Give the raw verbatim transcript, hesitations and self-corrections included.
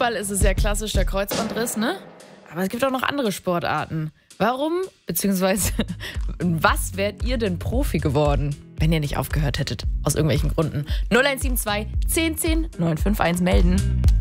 Fußball ist es ja klassisch der Kreuzbandriss, ne? Aber es gibt auch noch andere Sportarten. Warum, beziehungsweise was wärt ihr denn Profi geworden, wenn ihr nicht aufgehört hättet? Aus irgendwelchen Gründen. null eins sieben zwei, zehn zehn, neun fünf eins melden.